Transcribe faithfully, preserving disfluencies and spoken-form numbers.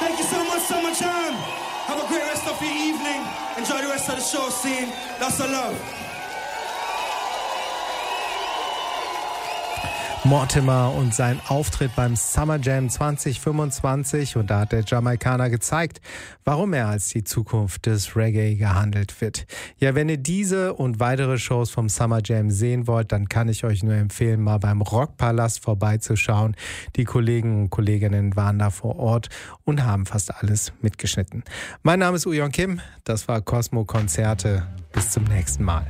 Thank you so much, Summer Jam. Have a great rest of your evening. Enjoy the rest of the show scene. That's a love. Mortimer und sein Auftritt beim Summer Jam zwanzig fünfundzwanzig, und da hat der Jamaikaner gezeigt, warum er als die Zukunft des Reggae gehandelt wird. Ja, wenn ihr diese und weitere Shows vom Summer Jam sehen wollt, dann kann ich euch nur empfehlen, mal beim Rockpalast vorbeizuschauen. Die Kollegen und Kolleginnen waren da vor Ort und haben fast alles mitgeschnitten. Mein Name ist Uyon Kim, das war Cosmo Konzerte. Bis zum nächsten Mal.